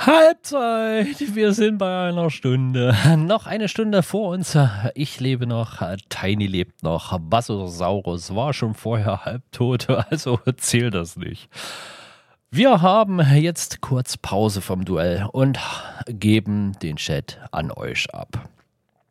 Halbzeit, wir sind bei einer Stunde. Noch eine Stunde vor uns. Ich lebe noch, Tiny lebt noch, Bassosaurus war schon vorher halbtot, also zählt das nicht. Wir haben jetzt kurz Pause vom Duell und geben den Chat an euch ab.